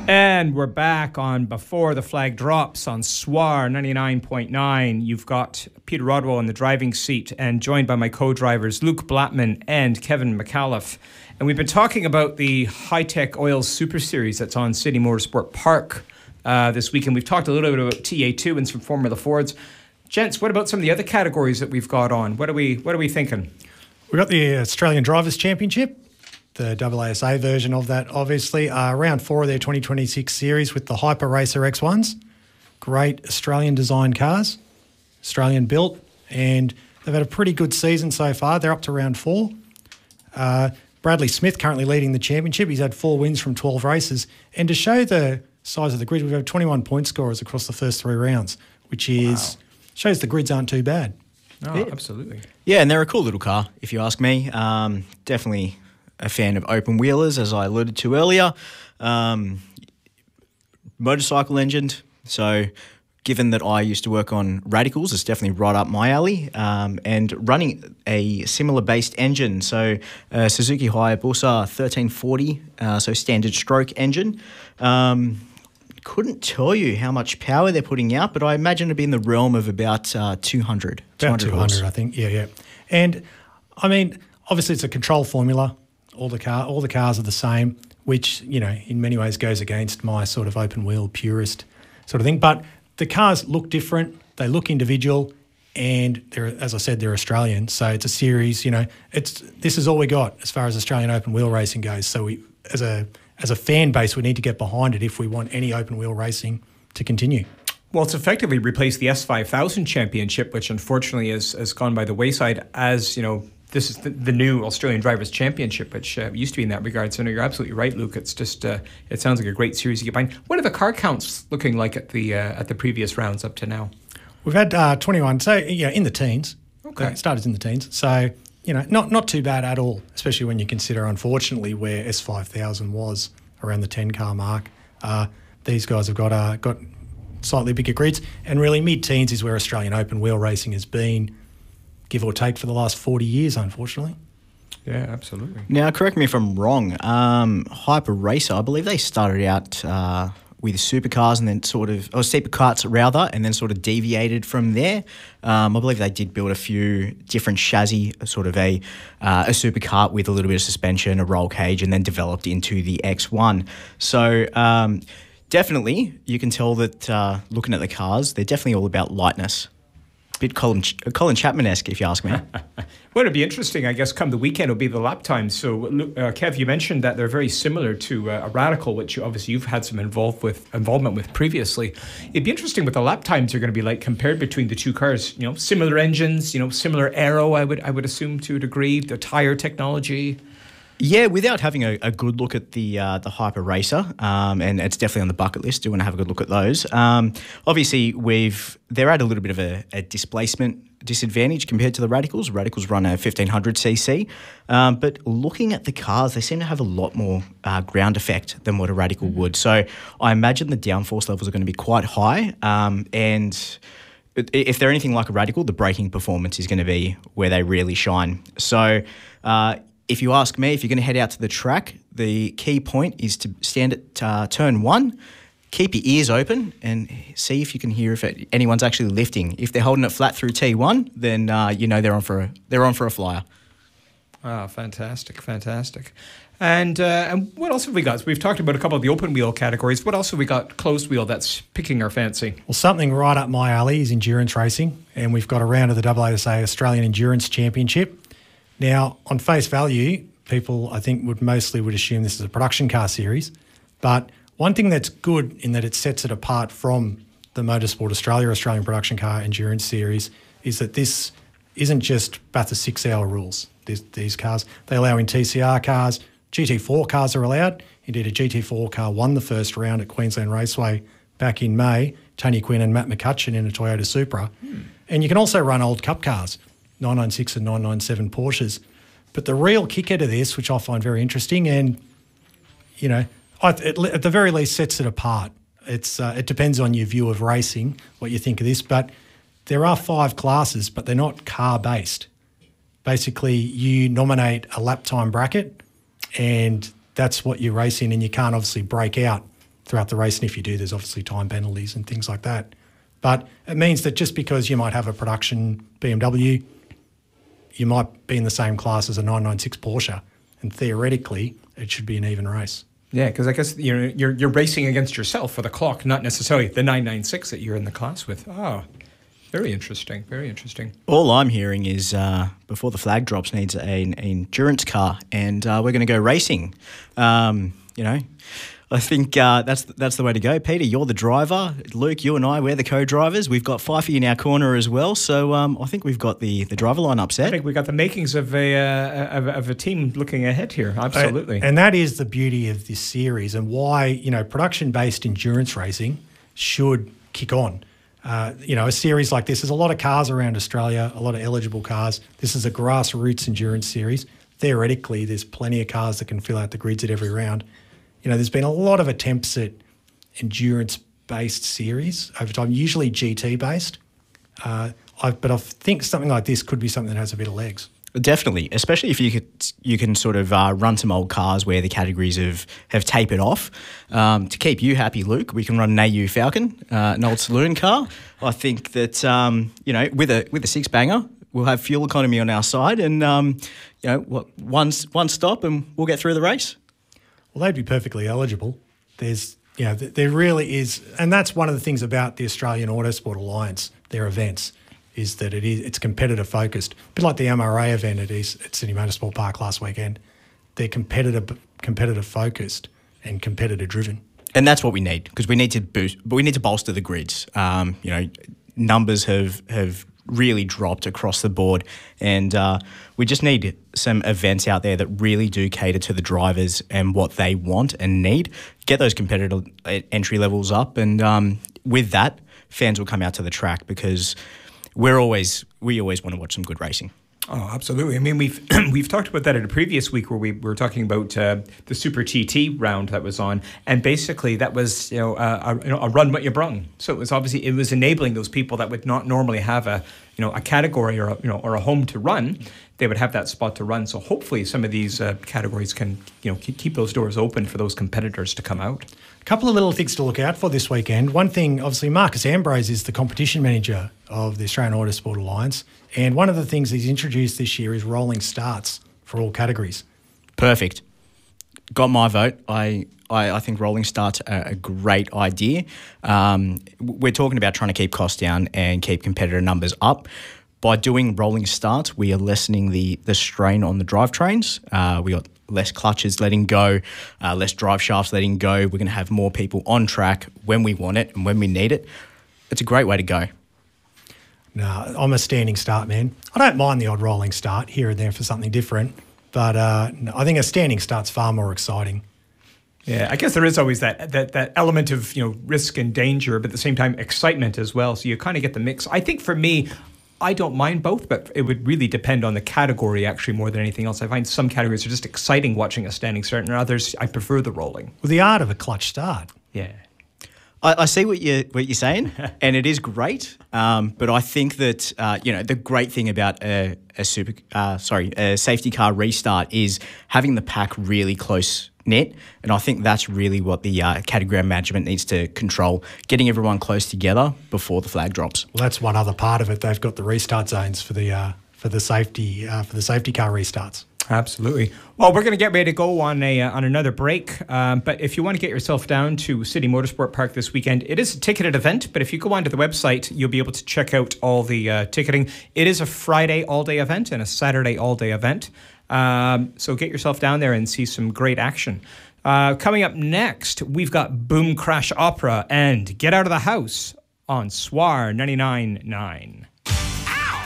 And we're back on Before the Flag Drops on SWAR 99.9. You've got Peter Rodwell in the driving seat and joined by my co-drivers Luke Blattman and Kevin McAuliffe. And we've been talking about the Hi-Tech Oils Super Series that's on City Motorsport Park this weekend. We've talked a little bit about TA2 and some Formula Fords. Gents, what about some of the other categories that we've got on? What are we thinking? We've got the Australian Drivers' Championship, the AASA version of that, obviously. Round 4 of their 2026 series with the Hyper Racer X1s. Great Australian-designed cars, Australian-built, and they've had a pretty good season so far. They're up to round 4. Bradley Smith currently leading the championship. He's had 4 wins from 12 races. And to show the size of the grid, we've had 21 point scorers across the first 3 rounds, which shows the grids aren't too bad. Oh, yeah. Absolutely. Yeah, and they're a cool little car, if you ask me. Definitely a fan of open wheelers, as I alluded to earlier. Motorcycle engined, so given that I used to work on radicals, it's definitely right up my alley. And running a similar based engine, so Suzuki Hayabusa 1340, so standard stroke engine. Couldn't tell you how much power they're putting out, but I imagine it'd be in the realm of about 200. About 200, I think. Yeah. And I mean, obviously it's a control formula. All the cars are the same, which, you know, in many ways goes against my sort of open wheel purist sort of thing. But the cars look different, they look individual, and as I said, they're Australian. So it's a series, you know, this is all we got as far as Australian open wheel racing goes. So we, as a fan base, we need to get behind it if we want any open wheel racing to continue. Well, it's effectively replaced the S5000 Championship, which unfortunately has gone by the wayside, as, you know, this is the new Australian Drivers' Championship, which used to be in that regard. So no, you're absolutely right, Luke. It's just it sounds like a great series to get behind. What are the car counts looking like at the previous rounds up to now? We've had 21, so yeah, in the teens. Okay, it started in the teens. So you know, not too bad at all, especially when you consider, unfortunately, where S5000 was around the 10 car mark. These guys have got slightly bigger grids, and really mid-teens is where Australian open wheel racing has been, give or take, for the last 40 years, unfortunately. Yeah, absolutely. Now, correct me if I'm wrong. Hyper Racer, I believe they started out with supercars and then supercarts rather, and then sort of deviated from there. I believe they did build a few different chassis, sort of a supercart with a little bit of suspension, a roll cage, and then developed into the X1. So definitely, you can tell that looking at the cars, they're definitely all about lightness. Bit Colin Chapman-esque, if you ask me. Well, it'd be interesting, I guess, come the weekend, it'll be the lap time. So, Kev, you mentioned that they're very similar to a Radical, which obviously you've had some involvement with previously. It'd be interesting what the lap times are going to be like compared between the two cars. You know, similar engines, you know, similar aero, I would assume to a degree, the tyre technology. Yeah, without having a good look at the Hyper Racer, and it's definitely on the bucket list. Do want to have a good look at those. Obviously, they're at a little bit of a displacement disadvantage compared to the Radicals. Radicals run a 1500cc, but looking at the cars, they seem to have a lot more ground effect than what a Radical would. So I imagine the downforce levels are going to be quite high, and if they're anything like a Radical, the braking performance is going to be where they really shine. So if you ask me, if you're going to head out to the track, the key point is to stand at turn 1, keep your ears open and see if you can hear if anyone's actually lifting. If they're holding it flat through T1, then you know they're on for a flyer. Ah, fantastic. And what else have we got? So we've talked about a couple of the open wheel categories. What else have we got closed wheel that's picking our fancy? Well, something right up my alley is endurance racing, and we've got a round of the AASA Australian Endurance Championship. Now, on face value, people, I think, would assume this is a production car series. But one thing that's good in that it sets it apart from the Motorsport Australia Australian Production Car Endurance Series is that this isn't just Bathurst 6-hour rules. These cars, they allow in TCR cars. GT4 cars are allowed. Indeed, a GT4 car won the first round at Queensland Raceway back in May. Tony Quinn and Matt McCutcheon in a Toyota Supra. And you can also run old Cup cars, 996 and 997 Porsches. But the real kicker to this, which I find very interesting, and, you know, it at the very least sets it apart. It depends on your view of racing, what you think of this, but there are 5 classes, but they're not car-based. Basically, you nominate a lap time bracket, and that's what you race in, and you can't obviously break out throughout the race. And if you do, there's obviously time penalties and things like that. But it means that just because you might have a production BMW, you might be in the same class as a 996 Porsche, and theoretically, it should be an even race. Yeah, because I guess you're racing against yourself for the clock, not necessarily the 996 that you're in the class with. Oh, very interesting. Very interesting. All I'm hearing is before the flag drops needs an endurance car, and we're going to go racing. I think that's the way to go. Peter, you're the driver. Luke, you and I, we're the co-drivers. We've got Fifey in our corner as well. So I think we've got the driver lineup set. I think we've got the makings of a team looking ahead here. Absolutely. And that is the beauty of this series and why, production-based endurance racing should kick on. A series like this, there's a lot of cars around Australia, a lot of eligible cars. This is a grassroots endurance series. Theoretically, there's plenty of cars that can fill out the grids at every round. There's been a lot of attempts at endurance-based series over time, usually GT-based. But I think something like this could be something that has a bit of legs. Definitely, especially if you can sort of run some old cars where the categories have tapered off. To keep you happy, Luke, we can run an AU Falcon, an old saloon car. I think that with a six banger, we'll have fuel economy on our side, and one stop, and we'll get through the race. Well, they'd be perfectly eligible. There really is, and that's one of the things about the Australian Autosport Alliance, their events, is that it's competitive focused. A bit like the MRA event at Sydney Motorsport Park last weekend. They're competitive focused and competitor driven. And that's what we need, because we need to bolster the grids. Numbers have really dropped across the board, and we just need some events out there that really do cater to the drivers and what they want and need. Get those competitive entry levels up, and with that, fans will come out to the track, because we always want to watch some good racing. Oh, absolutely. I mean, we've talked about that in a previous week where we were talking about the Super TT round that was on, and basically that was a run what you brung. So it was enabling those people that would not normally have a category or a home to run. They would have that spot to run. So hopefully some of these categories can keep those doors open for those competitors to come out. A couple of little things to look out for this weekend. One thing, obviously, Marcus Ambrose is the competition manager of the Australian Autosport Alliance, and one of the things he's introduced this year is rolling starts for all categories. Perfect. Got my vote. I think rolling starts are a great idea. We're talking about trying to keep costs down and keep competitor numbers up. By doing rolling starts, we are lessening the strain on the drivetrains. We got less clutches letting go, less drive shafts letting go. We're going to have more people on track when we want it and when we need it. It's a great way to go. No, I'm a standing start man. I don't mind the odd rolling start here and there for something different, but I think a standing start's far more exciting. Yeah, I guess there is always that element of risk and danger, but at the same time excitement as well. So you kind of get the mix. I think for me, I don't mind both, but it would really depend on the category actually more than anything else. I find some categories are just exciting watching a standing start, and others I prefer the rolling. Well, the art of a clutch start. Yeah. I see what you're saying, and it is great. But I think that the great thing about a safety car restart is having the pack really close knit, and I think that's really what the category management needs to control, getting everyone close together before the flag drops. Well, that's one other part of it. They've got the restart zones for the safety car restarts. Absolutely. Well, we're going to get ready to go on another break. But if you want to get yourself down to Sydney Motorsport Park this weekend, it is a ticketed event. But if you go onto the website, you'll be able to check out all the ticketing. It is a Friday all-day event and a Saturday all-day event. So get yourself down there and see some great action. Coming up next, we've got Boom Crash Opera and Get Out of the House on SWAR 99.9.